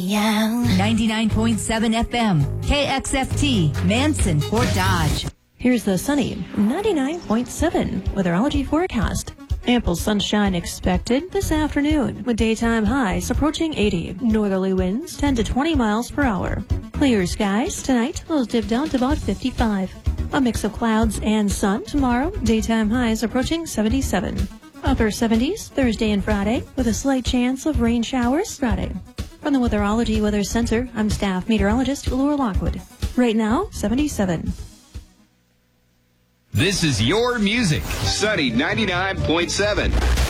99.7 FM, KXFT, Manson, Fort Dodge. Here's the sunny 99.7 weatherology forecast. Ample sunshine expected this afternoon, with daytime highs approaching 80. Northerly winds 10 to 20 miles per hour. Clear skies tonight, lows dip down to about 55. A mix of clouds and sun tomorrow, daytime highs approaching 77. Upper 70s Thursday and Friday, with a slight chance of rain showers Friday. From the Weatherology Weather Center, I'm staff meteorologist Laura Lockwood. Right now, 77. This is your music. Sunny 99.7.